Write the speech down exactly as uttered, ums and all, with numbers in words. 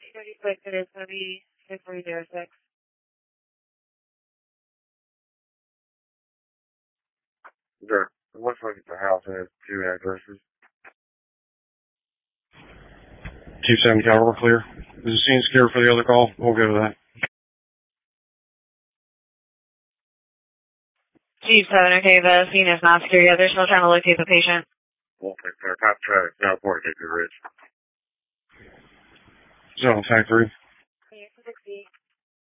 thirty-six, it is going to be six three zero six. Sure. It looks like the house has two addresses. two seven Caliber, clear. Is the scene secure for the other call? We'll go to that. G seven, okay, the scene is not secure yet. They're still trying to locate the patient. Okay, sir. Top traffic, now port, Hickory Ridge. Zone, tank three. sixty.